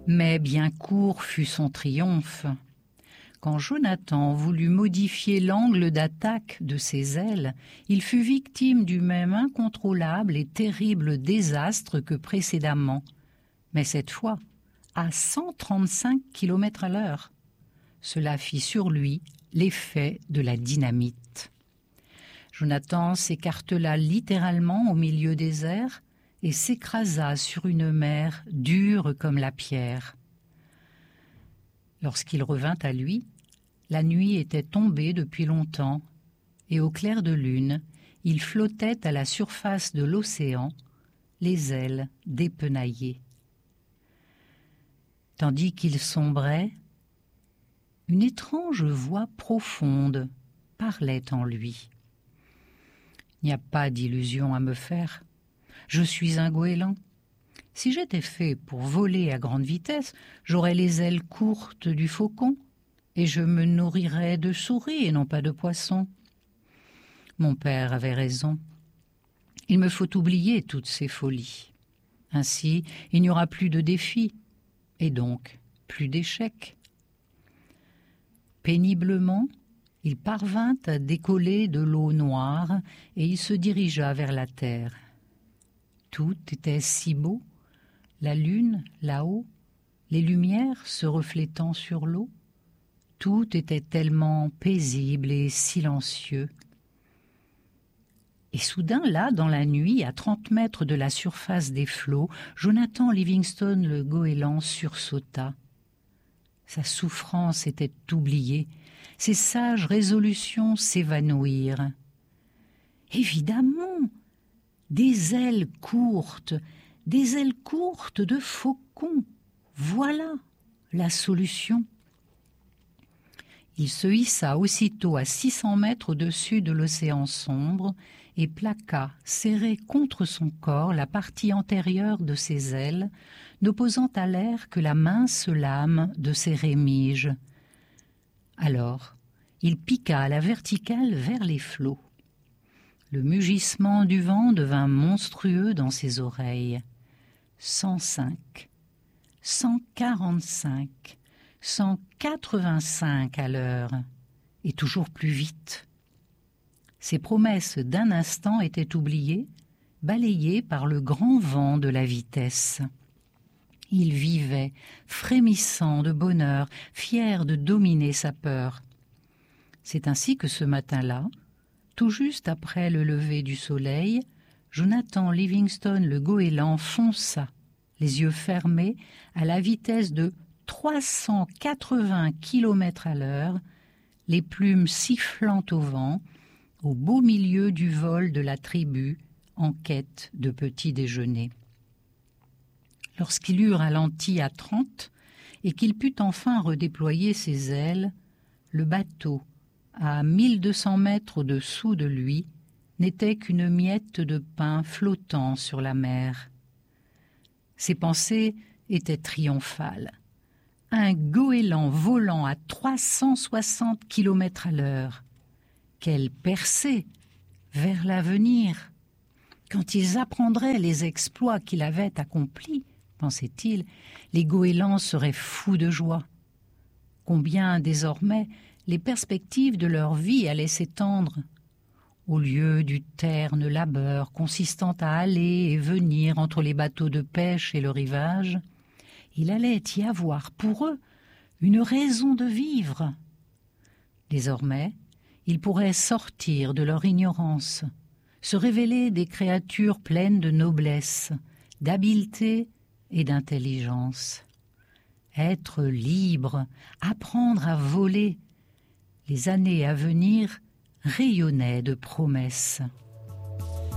Mais bien court fut son triomphe. Quand Jonathan voulut modifier l'angle d'attaque de ses ailes, il fut victime du même incontrôlable et terrible désastre que précédemment, mais cette fois à 135 km/h. Cela fit sur lui l'effet de la dynamite. Jonathan s'écartela littéralement au milieu des airs et s'écrasa sur une mer dure comme la pierre. Lorsqu'il revint à lui, la nuit était tombée depuis longtemps, et au clair de lune, il flottait à la surface de l'océan, les ailes dépenaillées. Tandis qu'il sombrait, une étrange voix profonde parlait en lui. « Il n'y a pas d'illusion à me faire. Je suis un goéland. Si j'étais fait pour voler à grande vitesse, j'aurais les ailes courtes du faucon et je me nourrirais de souris et non pas de poissons. Mon père avait raison. Il me faut oublier toutes ces folies. Ainsi, il n'y aura plus de défis et donc plus d'échecs. » Péniblement, il parvint à décoller de l'eau noire et il se dirigea vers la terre. Tout était si beau, la lune là-haut, les lumières se reflétant sur l'eau. Tout était tellement paisible et silencieux. Et soudain, là, dans la nuit, à 30 mètres de la surface des flots, Jonathan Livingstone le goéland sursauta. Sa souffrance était oubliée, ses sages résolutions s'évanouirent. Évidemment, des ailes courtes de faucon, voilà la solution. Il se hissa aussitôt à 600 mètres au-dessus de l'océan sombre et plaqua, serré contre son corps, la partie antérieure de ses ailes, n'opposant à l'air que la mince lame de ses rémiges. Alors, il piqua à la verticale vers les flots. Le mugissement du vent devint monstrueux dans ses oreilles. 105, 145, 185 à l'heure, et toujours plus vite. Ses promesses d'un instant étaient oubliées, balayées par le grand vent de la vitesse. Il vivait, frémissant de bonheur, fier de dominer sa peur. C'est ainsi que ce matin-là, tout juste après le lever du soleil, Jonathan Livingstone le goéland fonça, les yeux fermés, à la vitesse de 380 km/h, les plumes sifflant au vent, au beau milieu du vol de la tribu en quête de petit déjeuner. Lorsqu'il eut ralenti à 30 et qu'il put enfin redéployer ses ailes, le bateau, à 1200 mètres au-dessous de lui, n'était qu'une miette de pain flottant sur la mer. Ses pensées étaient triomphales. Un goéland volant à 360 km/h. Quelle percée vers l'avenir! Quand ils apprendraient les exploits qu'il avait accomplis, pensait-il, les goélands seraient fous de joie. Combien, désormais, les perspectives de leur vie allaient s'étendre. Au lieu du terne labeur consistant à aller et venir entre les bateaux de pêche et le rivage, il allait y avoir pour eux une raison de vivre. Désormais, ils pourraient sortir de leur ignorance, se révéler des créatures pleines de noblesse, d'habileté et d'intelligence. Être libre, apprendre à voler. Les années à venir rayonnaient de promesses.